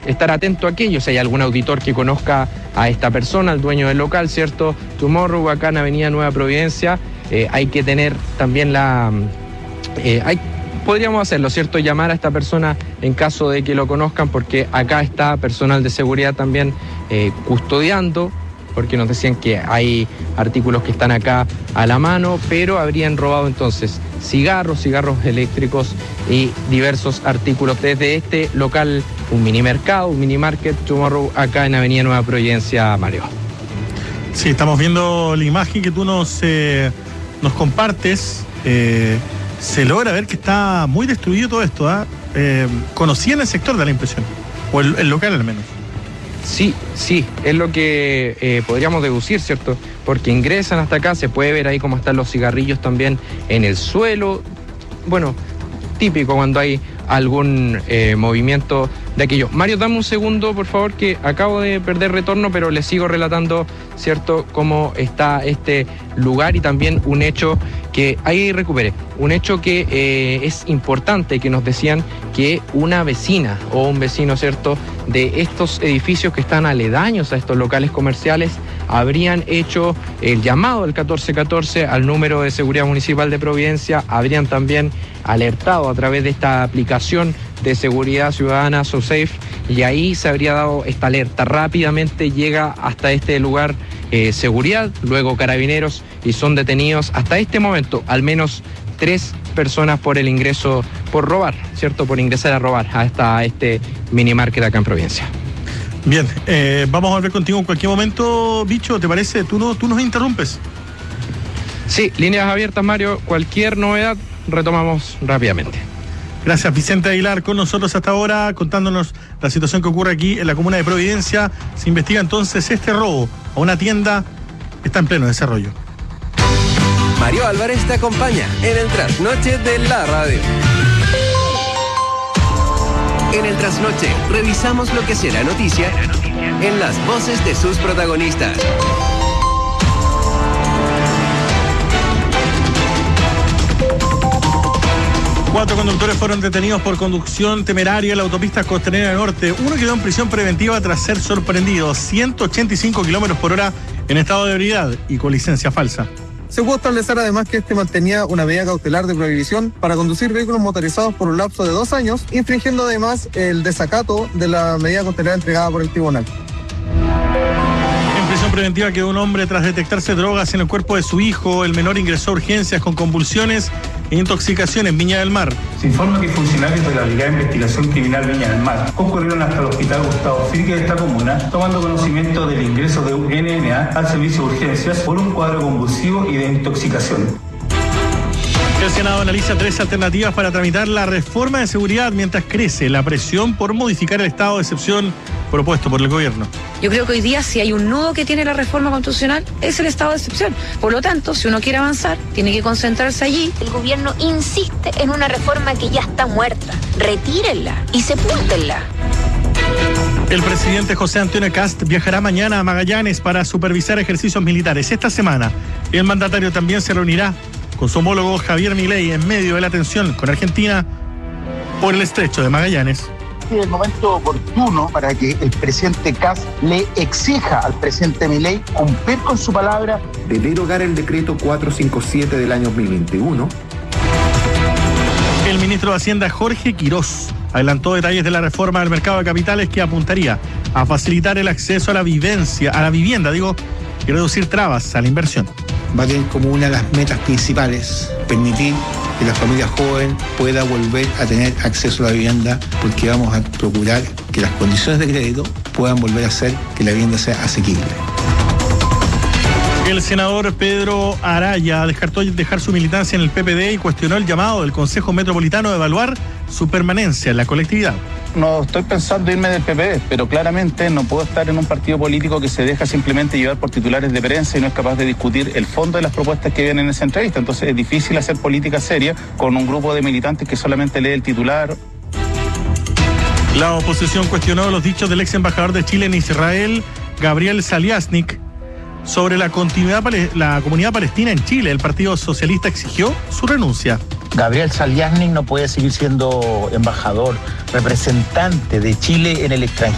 estar atento a aquello. Si hay algún auditor que conozca a esta persona, al dueño del local, ¿cierto? Tomorrow, acá en Avenida Nueva Providencia, hay que tener también podríamos hacerlo, ¿cierto? Llamar a esta persona en caso de que lo conozcan, porque acá está personal de seguridad también custodiando, porque nos decían que hay artículos que están acá a la mano, pero habrían robado entonces cigarros eléctricos y diversos artículos desde este local, un mini mercado, un mini market Tomorrow, acá en Avenida Nueva Providencia, Mario. Sí, estamos viendo la imagen que tú nos compartes. Se logra ver que está muy destruido todo esto. ¿Conocían el sector, de la impresión? O el local al menos. Sí, es lo que podríamos deducir, ¿cierto? Porque ingresan hasta acá, se puede ver ahí cómo están los cigarrillos también en el suelo. Bueno, típico cuando hay algún movimiento de aquello. Mario, dame un segundo, por favor, que acabo de perder retorno, pero les sigo relatando, ¿cierto?, cómo está este lugar y también un hecho que ahí recuperé. Un hecho que es importante, que nos decían que una vecina o un vecino, ¿cierto?, de estos edificios que están aledaños a estos locales comerciales habrían hecho el llamado al 1414 al número de seguridad municipal de Providencia, habrían también alertado a través de esta aplicación de seguridad ciudadana SoSafe, y ahí se habría dado esta alerta. Rápidamente llega hasta este lugar seguridad, luego carabineros, y son detenidos hasta este momento al menos 3 personas por el ingreso, por robar, ¿cierto? Por ingresar a robar hasta este mini market acá en Providencia. Bien, vamos a volver contigo en cualquier momento, Bicho, ¿te parece? Tú nos interrumpes. Sí, líneas abiertas, Mario. Cualquier novedad retomamos rápidamente. Gracias, Vicente Aguilar, con nosotros hasta ahora, contándonos la situación que ocurre aquí en la comuna de Providencia. Se investiga entonces este robo a una tienda que está en pleno desarrollo. Mario Álvarez te acompaña en el Trasnoche de la Radio. En el Trasnoche revisamos lo que será noticia en las voces de sus protagonistas. Cuatro conductores fueron detenidos por conducción temeraria en la autopista Costanera Norte. Uno quedó en prisión preventiva tras ser sorprendido 185 kilómetros por hora en estado de ebriedad y con licencia falsa. Se pudo establecer además que mantenía una medida cautelar de prohibición para conducir vehículos motorizados por un lapso de 2 años, infringiendo además el desacato de la medida cautelar entregada por el tribunal. En prisión preventiva quedó un hombre tras detectarse drogas en el cuerpo de su hijo. El menor ingresó a urgencias con convulsiones e intoxicación en Viña del Mar. Se informa que funcionarios de la Brigada de Investigación Criminal Viña del Mar concurrieron hasta el hospital Gustavo Fricke de esta comuna, tomando conocimiento del ingreso de un NNA al servicio de urgencias por un cuadro convulsivo y de intoxicación. El Senado analiza 3 alternativas para tramitar la reforma de seguridad mientras crece la presión por modificar el estado de excepción propuesto por el gobierno. Yo creo que hoy día si hay un nudo que tiene la reforma constitucional es el estado de excepción. Por lo tanto, si uno quiere avanzar, tiene que concentrarse allí. El gobierno insiste en una reforma que ya está muerta. Retírenla y sepúltenla. El presidente José Antonio Kast viajará mañana a Magallanes para supervisar ejercicios militares. Esta semana, el mandatario también se reunirá con su homólogo Javier Milei en medio de la tensión con Argentina por el estrecho de Magallanes. Es el momento oportuno para que el presidente Kast le exija al presidente Milei cumplir con su palabra de derogar el decreto 457 del año 2021. El ministro de Hacienda Jorge Quirós adelantó detalles de la reforma del mercado de capitales que apuntaría a facilitar el acceso a la vivienda, y reducir trabas a la inversión. Va a tener como una de las metas principales permitir que la familia joven pueda volver a tener acceso a la vivienda, porque vamos a procurar que las condiciones de crédito puedan volver a hacer que la vivienda sea asequible. El senador Pedro Araya descartó dejar su militancia en el PPD y cuestionó el llamado del Consejo Metropolitano de evaluar su permanencia en la colectividad. No estoy pensando irme del PPD, pero claramente no puedo estar en un partido político que se deja simplemente llevar por titulares de prensa y no es capaz de discutir el fondo de las propuestas que vienen en esa entrevista. Entonces es difícil hacer política seria con un grupo de militantes que solamente lee el titular. La oposición cuestionó los dichos del ex embajador de Chile en Israel, Gabriel Saliasnik, sobre la comunidad palestina en Chile. El Partido Socialista exigió su renuncia. Gabriel Saliasnik no puede seguir siendo embajador, representante de Chile en el extranjero.